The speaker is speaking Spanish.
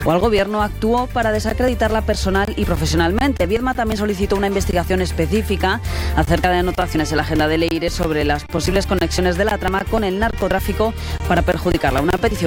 o al gobierno actuó para desacreditarla personal y profesionalmente. Viedma también solicitó una investigación específica acerca de anotaciones en la agenda de Leire sobre las posibles conexiones de la trama con el narcotráfico para perjudicarla. Una petición